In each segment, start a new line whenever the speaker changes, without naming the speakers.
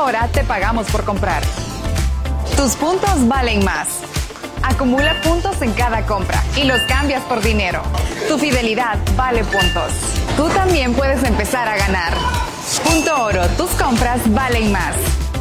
ahora te pagamos por comprar. Tus puntos valen más. Acumula puntos en cada compra y los cambias por dinero. Tu fidelidad vale puntos. Tú también puedes empezar a ganar. Punto Oro, tus compras valen más.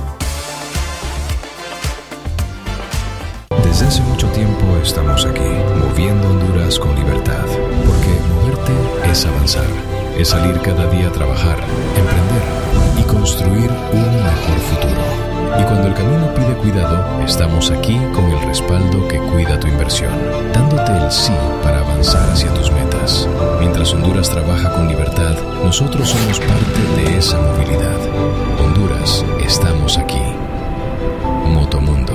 Desde hace mucho tiempo estamos aquí, moviendo Honduras con libertad. Porque moverte es avanzar, es salir cada día a trabajar, emprender y construir un mejor futuro. Y cuando el camino pide cuidado, estamos aquí con el respaldo que cuida tu inversión, dándote el sí para avanzar hacia tus metas. Mientras Honduras trabaja con libertad, nosotros somos parte de esa movilidad. Honduras, estamos aquí. Motomundo.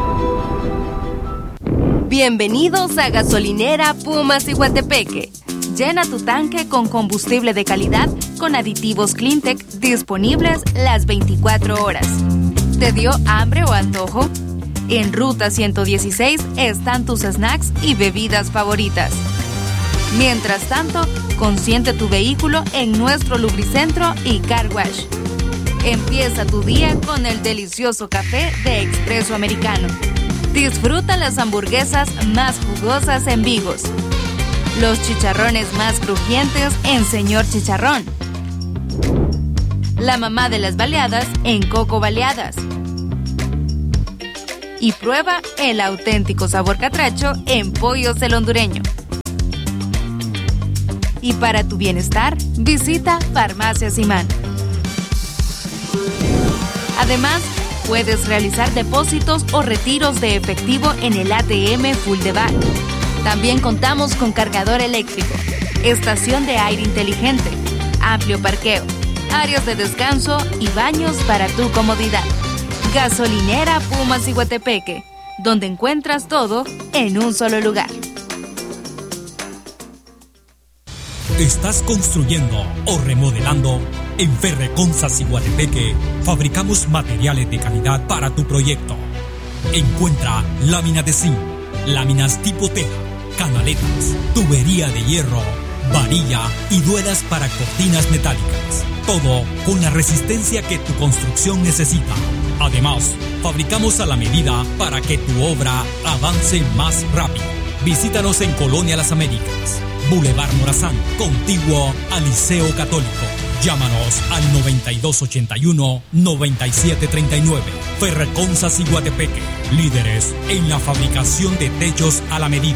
Bienvenidos a Gasolinera Pumas Iguatepeque. Llena tu tanque con combustible de calidad con aditivos Cleantech disponibles las 24 horas. ¿Te dio hambre o antojo? En Ruta 116 están tus snacks y bebidas favoritas. Mientras tanto, consiente tu vehículo en nuestro lubricentro y car wash. Empieza tu día con el delicioso café de Expreso Americano. Disfruta las hamburguesas más jugosas en Vigos. Los chicharrones más crujientes en Señor Chicharrón. La mamá de las baleadas en Coco Baleadas. Y prueba el auténtico sabor catracho en Pollos el Hondureño. Y para tu bienestar, visita Farmacia Simán. Además, puedes realizar depósitos o retiros de efectivo en el ATM Full de Back. También contamos con cargador eléctrico, estación de aire inteligente, amplio parqueo, áreas de descanso y baños para tu comodidad. Gasolinera Pumas Iguatepeque, donde encuentras todo en un solo lugar.
¿Estás construyendo o remodelando? En Ferreconzas Iguatepeque fabricamos materiales de calidad para tu proyecto. Encuentra láminas de zinc, láminas tipo teja, canaletas, tubería de hierro, varilla y duelas para cortinas metálicas. Todo con la resistencia que tu construcción necesita. Además, fabricamos a la medida para que tu obra avance más rápido. Visítanos en Colonia Las Américas, Boulevard Morazán, contiguo al Liceo Católico. Llámanos al 9281-9739. Ferreconzas Iguatepeque, líderes en la fabricación de techos a la medida.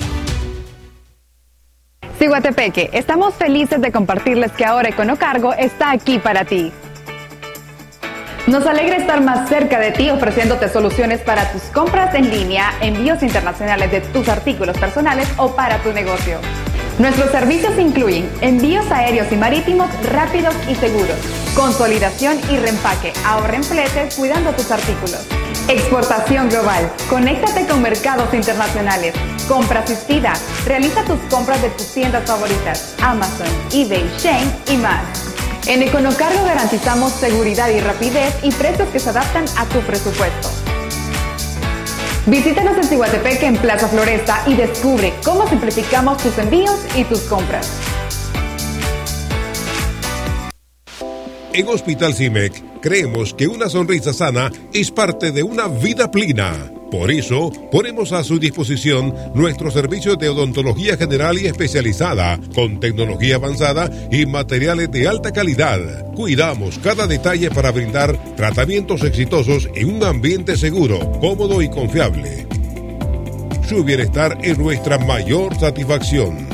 Iguatepeque, estamos felices de compartirles que ahora Econocargo está aquí para ti. Nos alegra estar más cerca de ti ofreciéndote soluciones para tus compras en línea, envíos internacionales de tus artículos personales o para tu negocio. Nuestros servicios incluyen envíos aéreos y marítimos rápidos y seguros, consolidación y reempaque, ahorra en fletes cuidando tus artículos. Exportación global, conéctate con mercados internacionales, compra asistida, realiza tus compras de tus tiendas favoritas, Amazon, eBay, Shein y más. En Econocargo garantizamos seguridad y rapidez y precios que se adaptan a tu presupuesto. Visítanos en Iguatepeque en Plaza Floresta y descubre cómo simplificamos tus envíos y tus compras.
En Hospital CIMEC creemos que una sonrisa sana es parte de una vida plena. Por eso, ponemos a su disposición nuestros servicios de odontología general y especializada, con tecnología avanzada y materiales de alta calidad. Cuidamos cada detalle para brindar tratamientos exitosos en un ambiente seguro, cómodo y confiable. Su bienestar es nuestra mayor satisfacción.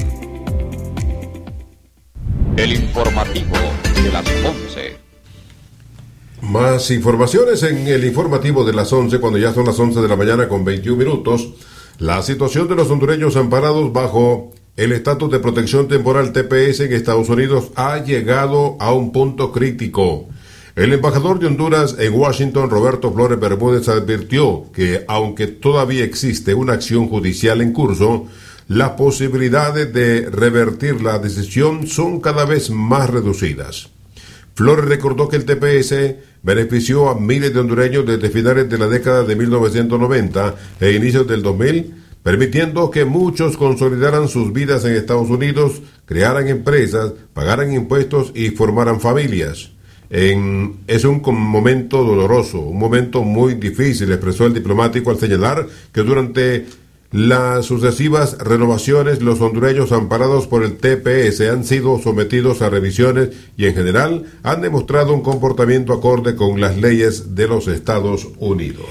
El informativo de las 11.
Más informaciones en el informativo de las 11, cuando ya son las 11 de la mañana con 21 minutos. La situación de los hondureños amparados bajo el estatus de protección temporal TPS en Estados Unidos ha llegado a un punto crítico. El embajador de Honduras en Washington, Roberto Flores Bermúdez, advirtió que, aunque todavía existe una acción judicial en curso, las posibilidades de revertir la decisión son cada vez más reducidas. Flores recordó que el TPS benefició a miles de hondureños desde finales de la década de 1990 e inicios del 2000, permitiendo que muchos consolidaran sus vidas en Estados Unidos, crearan empresas, pagaran impuestos y formaran familias. Es un momento doloroso, un momento muy difícil, expresó el diplomático al señalar que durante las sucesivas renovaciones los hondureños amparados por el TPS han sido sometidos a revisiones y en general han demostrado un comportamiento acorde con las leyes de los Estados Unidos.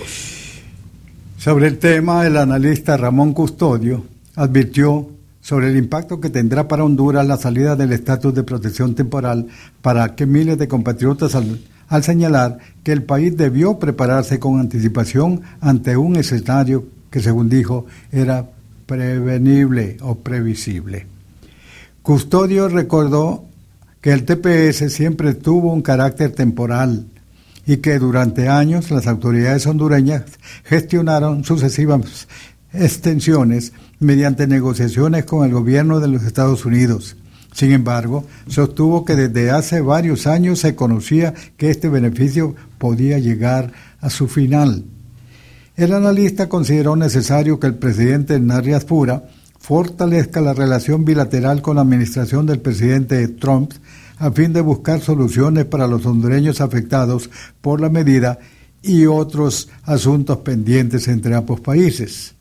Sobre el tema, el analista Ramón Custodio advirtió sobre el impacto que tendrá para Honduras la salida del estatus de protección temporal para que miles de compatriotas al señalar que el país debió prepararse con anticipación ante un escenario que, según dijo, era prevenible o previsible. Custodio recordó que el TPS siempre tuvo un carácter temporal y que durante años las autoridades hondureñas gestionaron sucesivas extensiones mediante negociaciones con el gobierno de los Estados Unidos. Sin embargo, sostuvo que desde hace varios años se conocía que este beneficio podía llegar a su final. El analista consideró necesario que el presidente Narias Pura fortalezca la relación bilateral con la administración del presidente Trump a fin de buscar soluciones para los hondureños afectados por la medida y otros asuntos pendientes entre ambos países.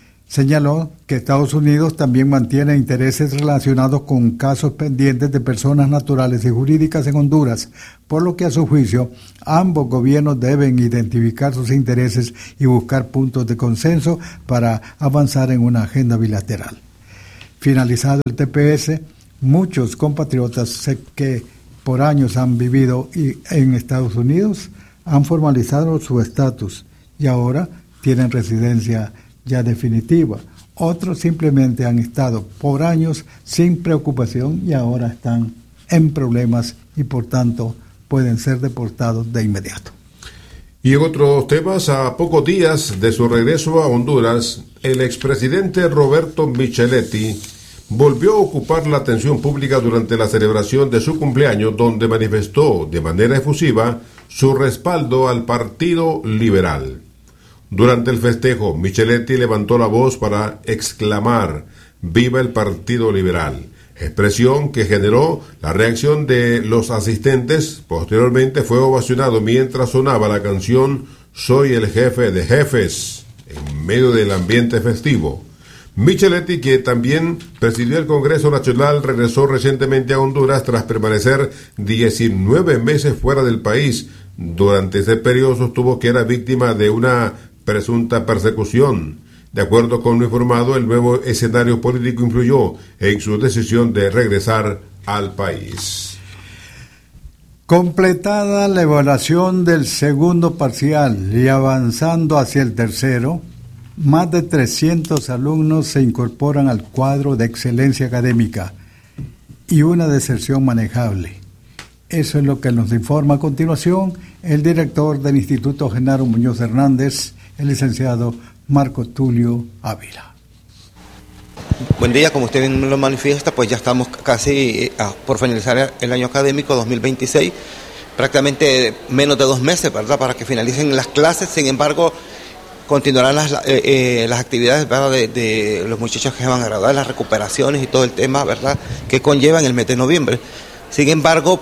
Señaló que Estados Unidos también mantiene intereses relacionados con casos pendientes de personas naturales y jurídicas en Honduras, por lo que a su juicio ambos gobiernos deben identificar sus intereses y buscar puntos de consenso para avanzar en una agenda bilateral. Finalizado el TPS, muchos compatriotas que por años han vivido en Estados Unidos han formalizado su estatus y ahora tienen residencia ya definitiva. Otros simplemente han estado por años sin preocupación y ahora están en problemas y por tanto pueden ser deportados de inmediato.
Y en otros temas, a pocos días de su regreso a Honduras, el expresidente Roberto Micheletti volvió a ocupar la atención pública durante la celebración de su cumpleaños, donde manifestó de manera efusiva su respaldo al Partido Liberal. Durante el festejo, Micheletti levantó la voz para exclamar «¡Viva el Partido Liberal!», expresión que generó la reacción de los asistentes. Posteriormente fue ovacionado mientras sonaba la canción «Soy el jefe de jefes», en medio del ambiente festivo. Micheletti, que también presidió el Congreso Nacional, regresó recientemente a Honduras tras permanecer 19 meses fuera del país. Durante ese periodo sostuvo que era víctima de una presunta persecución. De acuerdo con lo informado, el nuevo escenario político influyó en su decisión de regresar al país.
Completada la evaluación del segundo parcial y avanzando hacia el tercero, más de 300 alumnos se incorporan al cuadro de excelencia académica y una deserción manejable. Eso es lo que nos informa a continuación el director del Instituto Genaro Muñoz Hernández, el licenciado Marco Tulio Ávila.
Buen día, como usted bien lo manifiesta, pues ya estamos casi por finalizar el año académico 2026, prácticamente menos de 2 meses, ¿verdad?, para que finalicen las clases. Sin embargo, continuarán las actividades, ¿verdad?, de los muchachos que se van a graduar, las recuperaciones y todo el tema, ¿verdad?, que conllevan el mes de noviembre. Sin embargo,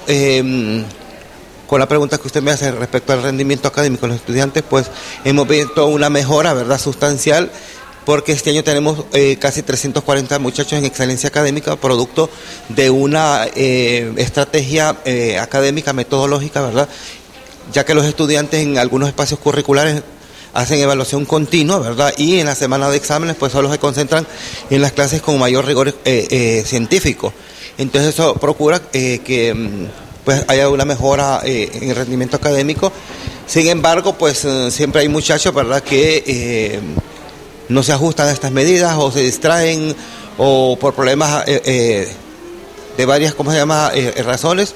con la pregunta que usted me hace respecto al rendimiento académico de los estudiantes, pues hemos visto una mejora, ¿verdad?, sustancial, porque este año tenemos casi 340 muchachos en excelencia académica, producto de una estrategia académica, metodológica, ¿verdad?, ya que los estudiantes en algunos espacios curriculares hacen evaluación continua, ¿verdad?, y en la semana de exámenes pues solo se concentran en las clases con mayor rigor científico. Entonces eso procura que pues haya una mejora en el rendimiento académico. Sin embargo, pues siempre hay muchachos, ¿verdad?, que no se ajustan a estas medidas o se distraen o por problemas de varias, razones,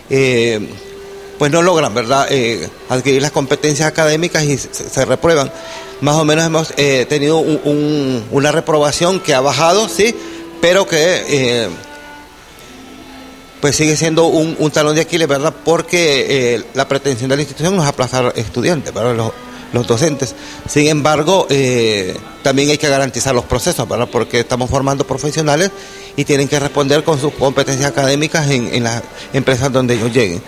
pues no logran, ¿verdad?, adquirir las competencias académicas y se reprueban. Más o menos hemos tenido una reprobación que ha bajado, sí, pero que pues sigue siendo un talón de Aquiles, ¿verdad?, porque la pretensión de la institución no es aplazar estudiantes, ¿verdad?, los docentes. Sin embargo, también hay que garantizar los procesos, ¿verdad?, porque estamos formando profesionales y tienen que responder con sus competencias académicas en las empresas donde ellos lleguen.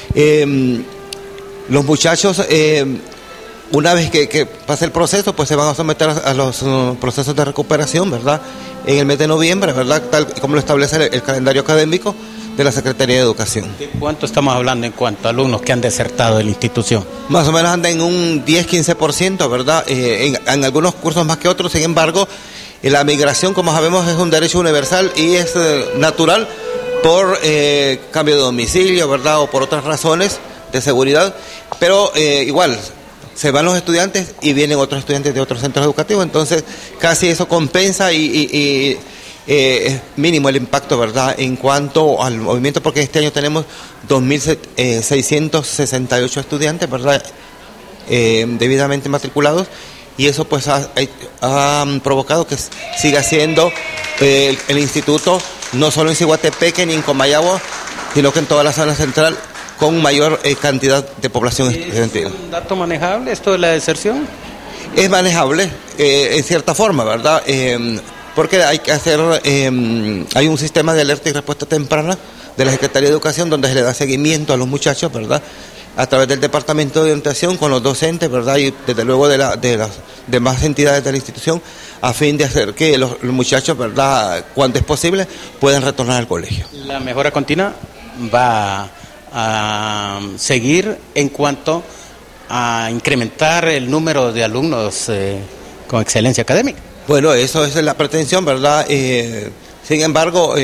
Los muchachos, una vez que pase el proceso, pues se van a someter a los procesos de recuperación, ¿verdad? En el mes de noviembre, ¿verdad? Tal como lo establece el calendario académico de la Secretaría de Educación.
¿De cuánto estamos hablando en cuanto a alumnos que han desertado de la institución?
Más o menos anda en un 10-15%, ¿verdad? En algunos cursos más que otros. Sin embargo, la migración, como sabemos, es un derecho universal y es natural por cambio de domicilio, ¿verdad? O por otras razones de seguridad, pero igual se van los estudiantes y vienen otros estudiantes de otros centros educativos, entonces casi eso compensa y es mínimo el impacto, ¿verdad?, en cuanto al movimiento, porque este año tenemos 2.668 estudiantes, ¿verdad?, debidamente matriculados, y eso pues ha provocado que siga siendo el instituto, no solo en Ciguatepeque ni en Comayagua, sino que en toda la zona central, con mayor cantidad de población estudiantil.
¿Es un dato manejable esto de la deserción?
Es manejable, en cierta forma, ¿verdad? Porque hay que hacer, hay un sistema de alerta y respuesta temprana de la Secretaría de Educación donde se le da seguimiento a los muchachos, ¿verdad?, a través del Departamento de Orientación con los docentes, ¿verdad?, y desde luego de las demás entidades de la institución, a fin de hacer que los muchachos, ¿verdad?, cuando es posible, puedan retornar al colegio.
La mejora continua va a seguir en cuanto a incrementar el número de alumnos con excelencia académica.
Bueno, eso es la pretensión, ¿verdad? Sin embargo,